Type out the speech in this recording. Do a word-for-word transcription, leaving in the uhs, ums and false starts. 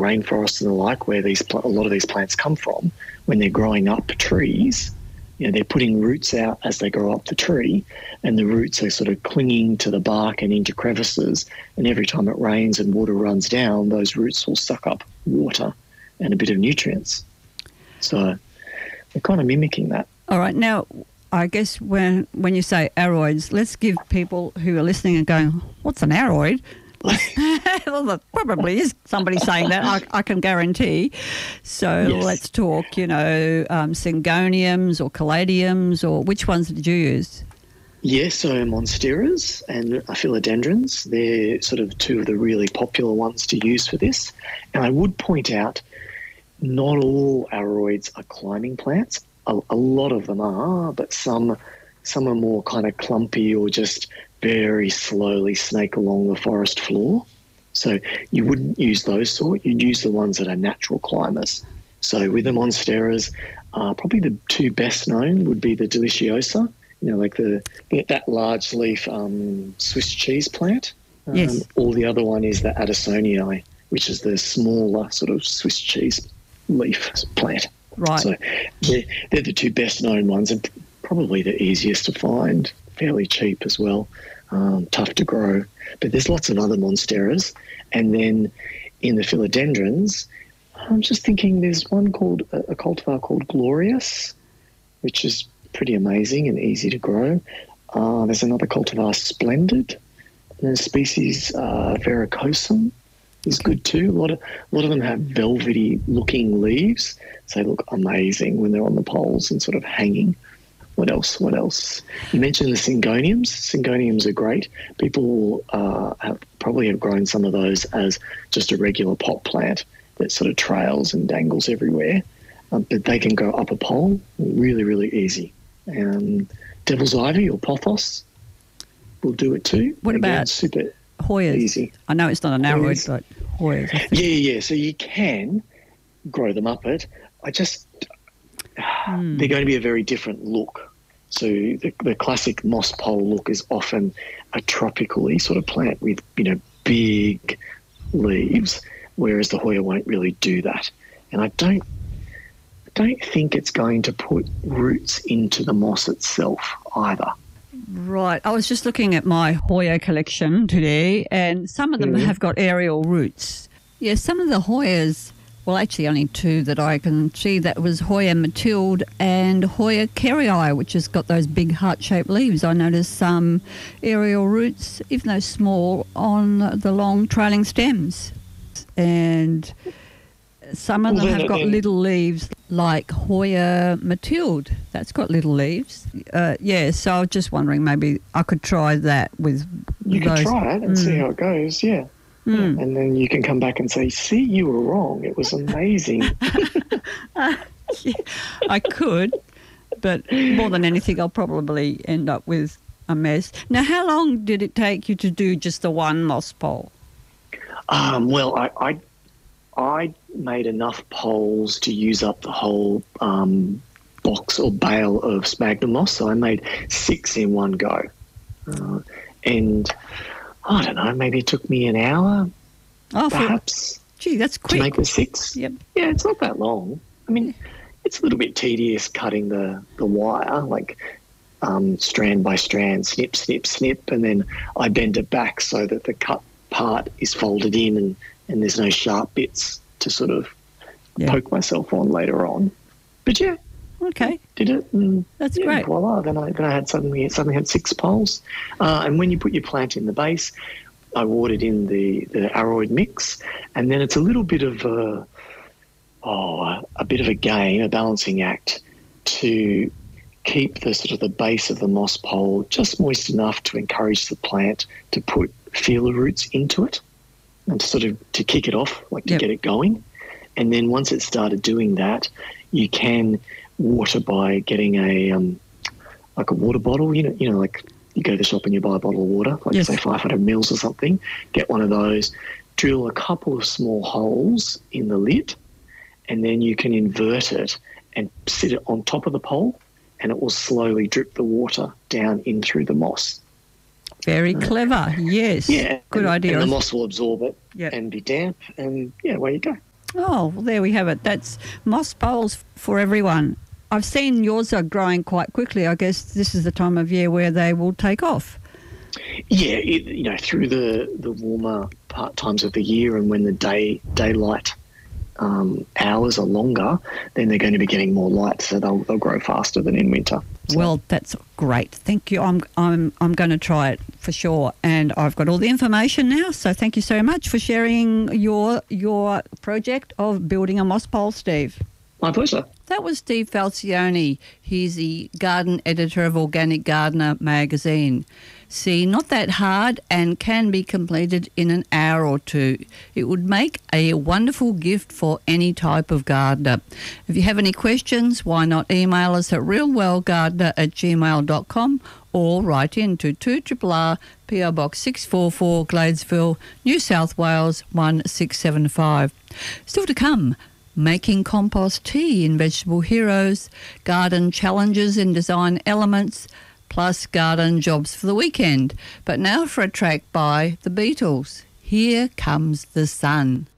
rainforests and the like, where these pl- a lot of these plants come from, when they're growing up trees, you know, they're putting roots out as they grow up the tree, and the roots are sort of clinging to the bark and into crevices. And every time it rains and water runs down, those roots will suck up water and a bit of nutrients. So we're kind of mimicking that. All right. Now, I guess when when you say aroids, let's give people who are listening and going, what's an aroid? Well, there probably is somebody saying that, I, I can guarantee. So Yes. let's talk, you know, um, syngoniums or caladiums, or which ones did you use? Yeah, so monsteras and philodendrons, they're sort of two of the really popular ones to use for this. And I would point out, not all aroids are climbing plants. A, a lot of them are, but some some are more kind of clumpy or just very slowly snake along the forest floor. So you wouldn't use those sort. You'd use the ones that are natural climbers. So with the monsteras, uh, probably the two best known would be the deliciosa, you know, like the that large leaf um, Swiss cheese plant. Um, Yes. Or the other one is the Addisonii, which is the smaller sort of Swiss cheese leaf plant. Right. So they're, they're the two best known ones, and probably the easiest to find, fairly cheap as well, um, tough to grow. But there's lots of other monsteras. And then in the philodendrons, I'm just thinking there's one called, a, a cultivar called Glorious, which is pretty amazing and easy to grow. Uh, there's another cultivar, Splendid, and then species uh, Verrucosum is good too. A lot of a lot of them have velvety looking leaves, so they look amazing when they're on the poles and sort of hanging. What else? What else? You mentioned the syngoniums. Syngoniums are great. People uh, have probably have grown some of those as just a regular pot plant that sort of trails and dangles everywhere, um, but they can go up a pole really, really easy. Um, Devil's Ivy or Pothos will do it too. What Again, about super Hoyas? easy? I know it's not an aroid, Hoyas. but Hoyas. I think. Yeah, yeah. So you can grow them up it. I just Hmm. they're going to be a very different look. So the, the classic moss pole look is often a tropically sort of plant with, you know, big leaves, whereas the Hoya won't really do that. And I don't I don't think it's going to put roots into the moss itself either. Right. I was just looking at my Hoya collection today, and some of them Mhm. have got aerial roots. Yeah, some of the Hoyas, well, actually only two that I can see, that was Hoya Matilde and Hoya Kerrii, which has got those big heart-shaped leaves. I noticed some aerial roots, even though small, on the long trailing stems. And some of Well, them then- have got then- little leaves, like Hoya Matilde. That's got little leaves. Uh, yeah, so I was just wondering, maybe I could try that with You those. could try it and see Mm. how it goes, yeah. Mm. And then you can come back and say, see, you were wrong. It was amazing. Yeah, I could, but more than anything, I'll probably end up with a mess. Now, how long did it take you to do just the one moss pole? Um, well, I, I I made enough poles to use up the whole um, box or bale of sphagnum moss, so I made six in one go. Uh, and I don't know, maybe it took me an hour, Oh, for, perhaps, gee, that's to quick. make the six. Yep. Yeah, it's not that long. I mean, it's a little bit tedious cutting the, the wire, like um, strand by strand, snip, snip, snip, and then I bend it back so that the cut part is folded in and, and there's no sharp bits to sort of Yeah. poke myself on later on. But yeah, Okay, did it, and that's yeah, great. voila! Then I then I had suddenly suddenly had six poles, uh, and when you put your plant in the base, I watered in the the aroid mix, and then it's a little bit of a oh a bit of a game, a balancing act to keep the sort of the base of the moss pole just moist enough to encourage the plant to put feeler roots into it and to sort of to kick it off, like to Yep. get it going. And then once it started doing that, you can water by getting a um, like a water bottle. You know, you know, like you go to the shop and you buy a bottle of water, like Yes. say five hundred mils or something. Get one of those, drill a couple of small holes in the lid, and then you can invert it and sit it on top of the pole, and it will slowly drip the water down in through the moss. Very clever. Yes. Yeah, Good and, idea. And the moss will absorb it Yep. and be damp, and yeah, away you go. Oh, well, there we have it. That's moss bowls for everyone. I've seen yours are growing quite quickly. I guess this is the time of year where they will take off. Yeah, it, you know, through the, the warmer part times of the year and when the day daylight um, hours are longer, then they're going to be getting more light, so they'll, they'll grow faster than in winter. So. Well, that's great. Thank you. I'm I'm I'm going to try it for sure, and I've got all the information now. So thank you so much for sharing your your project of building a moss pole, Steve. My pleasure. That was Steve Falcione. He's the garden editor of Organic Gardener magazine. See, not that hard and can be completed in an hour or two. It would make a wonderful gift for any type of gardener. If you have any questions, why not email us at realwellgardener at gmail dot com or write in to two R R R P O Box six four four Gladesville, New South Wales one six seven five. Still to come, making compost tea in Vegetable Heroes, garden challenges in design elements, plus garden jobs for the weekend. But now for a track by The Beatles. Here Comes the Sun.